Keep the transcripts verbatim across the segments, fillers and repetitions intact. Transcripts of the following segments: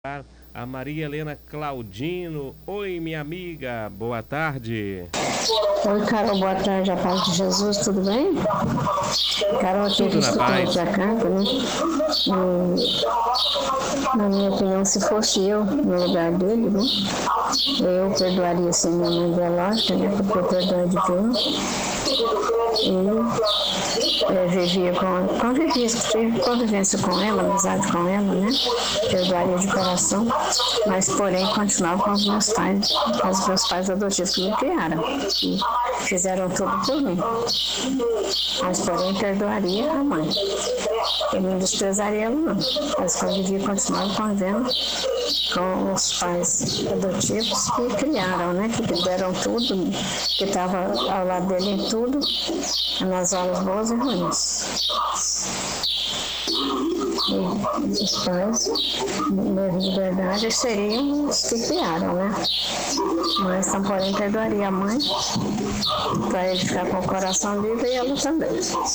A Maria Helena Claudino. Oi, minha amiga, boa tarde. Oi, Carol, boa tarde, a paz de Jesus, tudo bem? Carol, aqui Tudo na paz. a carta, né? E, na minha opinião, se fosse eu no lugar dele, né? Eu perdoaria sem minha mãe biológica, né? Porque o perdão é divino. E é, vivia com, convivia, tive convivência com ela, amizade com ela, né? Perdoaria de coração, mas porém continuava com os meus pais, os meus pais adotivos que me criaram, que fizeram tudo por mim. Mas porém perdoaria a mãe. Eu não desprezaria ela, não. Mas convivia e continuava convivendo com os pais adotivos que criaram, né? Que deram tudo, que estava ao lado dele em tudo, nas horas boas e ruins. E os pais, mesmo de verdade, seriam os que criaram, né? Mas, então, porém, perdoaria a mãe, para ele ficar com o coração livre e ela também.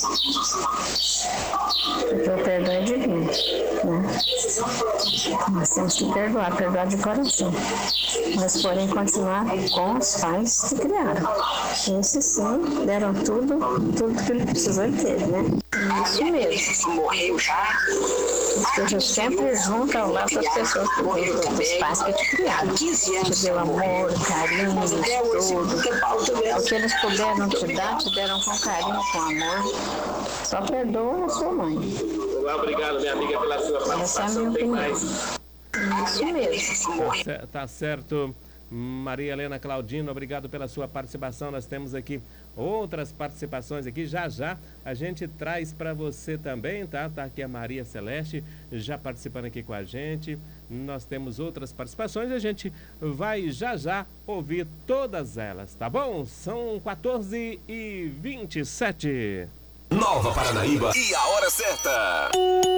Porque o perdão é divino, né? Nós temos que perdoar, perdoar de coração. Mas, porém, continuar com os pais que criaram. Esses sim deram tudo, tudo que ele precisou e teve, né? Isso mesmo. Morreu já. Esteja sempre junto ao lado das pessoas que têm dos pais que te criaram. Te deu amor, carinho, tudo. O que eles puderam te dar, te deram com carinho, com amor. Só perdoa a sua mãe. Obrigado, minha amiga, pela sua participação. Tem mais. Isso mesmo. Tá, tá certo. Maria Helena Claudino, obrigado pela sua participação. Nós temos aqui outras participações aqui. Já já a gente traz para você também, tá? Tá aqui a Maria Celeste já participando aqui com a gente. Nós temos outras participações e a gente vai já já ouvir todas elas, tá bom? São quatorze e vinte e sete. Nova Paranaíba e a hora certa.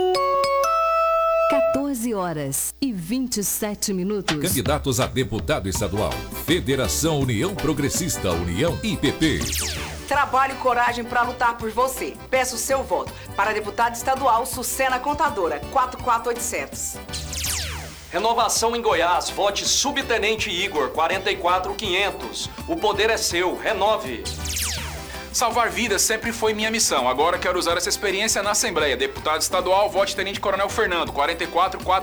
quatorze horas e vinte e sete minutos. Candidatos a deputado estadual. Federação União Progressista, União I P P. Trabalho e coragem para lutar por você. Peço o seu voto para deputado estadual Sucena Contadora, quatro quatro oito zero zero. Renovação em Goiás. Vote Subtenente Igor, quarenta e quatro quinhentos. O poder é seu. Renove. Salvar vidas sempre foi minha missão. Agora quero usar essa experiência na Assembleia. Deputado estadual, vote Tenente Coronel Fernando, quarenta e quatro quatrocentos.